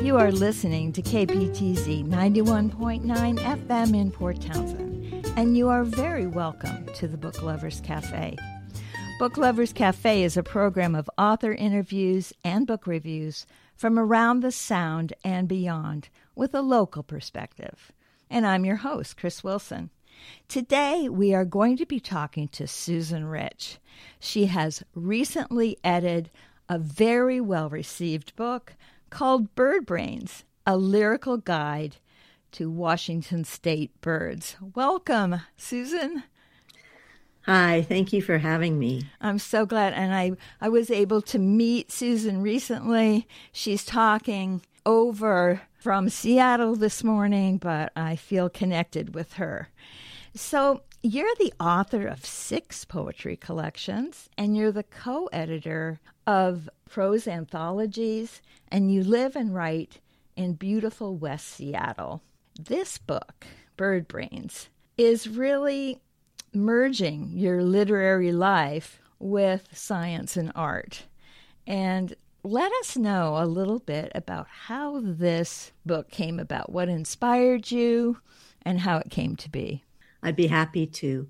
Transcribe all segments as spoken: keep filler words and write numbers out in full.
You are listening to K P T Z ninety-one point nine F M in Port Townsend, and you are very welcome to the Book Lovers Cafe. Book Lovers Cafe is a program of author interviews and book reviews from around the Sound and beyond with a local perspective. And I'm your host, Chris Wilson. Today, we are going to be talking to Susan Rich. She has recently edited a very well-received book called Bird Brains, a lyrical guide to Washington State birds. Welcome, Susan. Hi, thank you for having me. I'm so glad. And I, I was able to meet Susan recently. She's talking over from Seattle this morning, but I feel connected with her. So you're the author of six poetry collections, and you're the co-editor of prose anthologies, and you live and write in beautiful West Seattle. This book, Bird Brains, is really merging your literary life with science and art. And let us know a little bit about how this book came about, what inspired you, and how it came to be. I'd be happy to.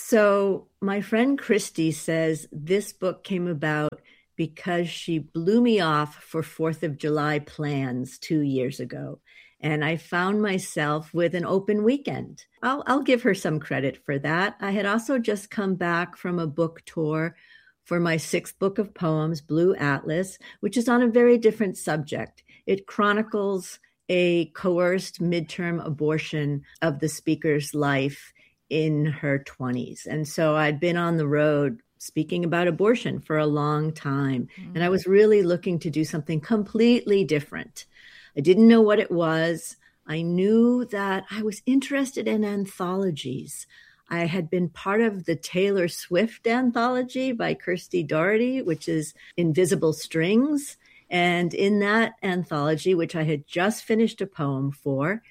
So my friend Christy says this book came about because she blew me off for fourth of July plans two years ago. And I found myself with an open weekend. I'll, I'll give her some credit for that. I had also just come back from a book tour for my sixth book of poems, Blue Atlas, which is on a very different subject. It chronicles a coerced midterm abortion of the speaker's life in her twenties. And so I'd been on the road speaking about abortion for a long time. Mm-hmm. And I was really looking to do something completely different. I didn't know what it was. I knew that I was interested in anthologies. I had been part of the Taylor Swift anthology by Kirsty Doherty, which is Invisible Strings. And in that anthology, which I had just finished a poem for,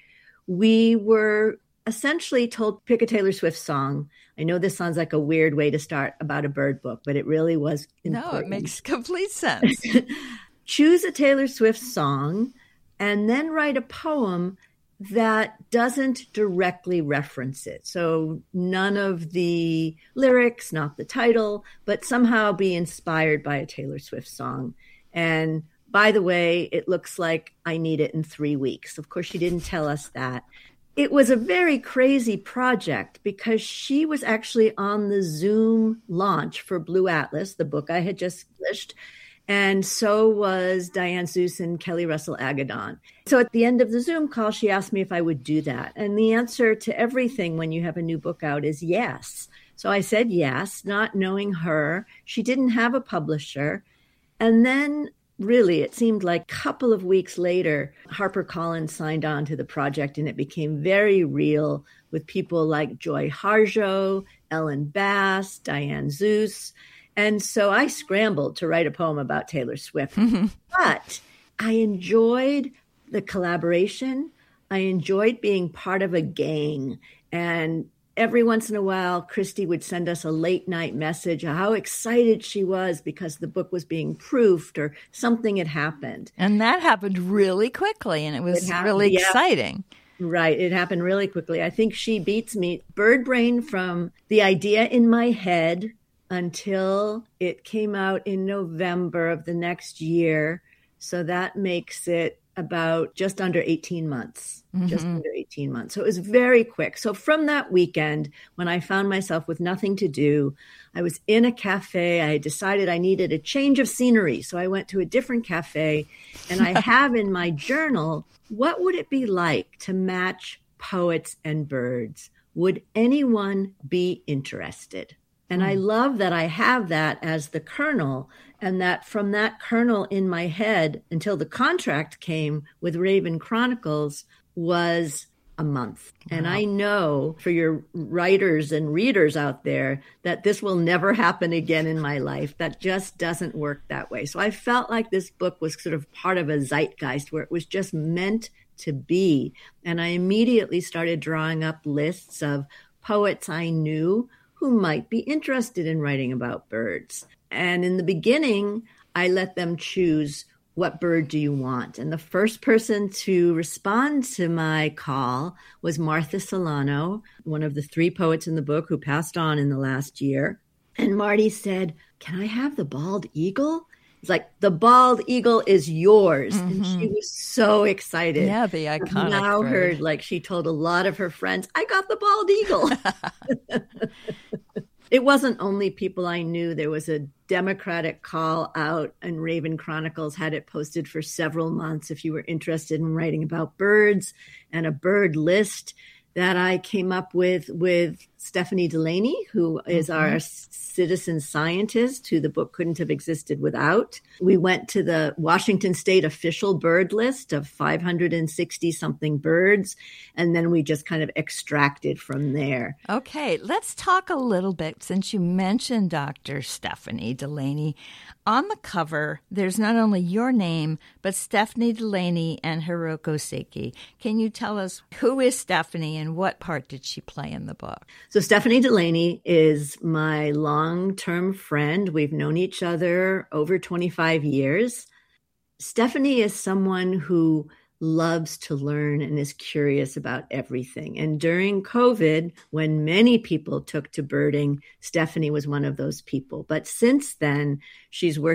we were essentially told, pick a Taylor Swift song. I know this sounds like a weird way to start about a bird book, but it really was important. No, it makes complete sense. Choose a Taylor Swift song and then write a poem that doesn't directly reference it. So none of the lyrics, not the title, but somehow be inspired by a Taylor Swift song. And by the way, it looks like I need it in three weeks. Of course, she didn't tell us that. It was a very crazy project because she was actually on the Zoom launch for Blue Atlas, the book I had just published. And so was Diane Seuss and Kelly Russell Agaddon. So at the end of the Zoom call, she asked me if I would do that. And the answer to everything when you have a new book out is yes. So I said yes, not knowing her. She didn't have a publisher. And then really, it seemed like a couple of weeks later, HarperCollins signed on to the project, and it became very real with people like Joy Harjo, Ellen Bass, Diane Seuss. And so I scrambled to write a poem about Taylor Swift. Mm-hmm. But I enjoyed the collaboration. I enjoyed being part of a gang. And every once in a while, Christy would send us a late night message of how excited she was because the book was being proofed or something had happened. And that happened really quickly, and it was it really yeah. exciting. Right. It happened really quickly. I think she beats me. Bird Brain, from the idea in my head until it came out in November of the next year. So that makes it about just under eighteen months, mm-hmm. just under eighteen months. So it was very quick. So from that weekend, when I found myself with nothing to do, I was in a cafe. I decided I needed a change of scenery. So I went to a different cafe, and I have in my journal, what would it be like to match poets and birds? Would anyone be interested? And I love that I have that as the kernel, and that from that kernel in my head until the contract came with Raven Chronicles was a month. Wow. And I know for your writers and readers out there that this will never happen again in my life. That just doesn't work that way. So I felt like this book was sort of part of a zeitgeist where it was just meant to be. And I immediately started drawing up lists of poets I knew who might be interested in writing about birds. And in the beginning, I let them choose what bird do you want? And the first person to respond to my call was Martha Solano, one of the three poets in the book who passed on in the last year. And Marty said, can I have the bald eagle? It's like, the bald eagle is yours. Mm-hmm. And she was so excited. Yeah, the iconic I've now bird. heard, like, she told a lot of her friends, I got the bald eagle. It wasn't only people I knew. There was a Democratic call out, and Raven Chronicles had it posted for several months if you were interested in writing about birds, and a bird list that I came up with with Stephanie Delaney, who is mm-hmm. our citizen scientist, who the book couldn't have existed without. We went to the Washington State official bird list of five hundred sixty something birds, and then we just kind of extracted from there. Okay, let's talk a little bit, since you mentioned Doctor Stephanie Delaney. On the cover, there's not only your name, but Stephanie Delaney and Hiroko Seki. Can you tell us who is Stephanie and what part did she play in the book? So Stephanie Delaney is my long-term friend. We've known each other over twenty-five years. Stephanie is someone who loves to learn and is curious about everything. And during COVID, when many people took to birding, Stephanie was one of those people. But since then, she's worked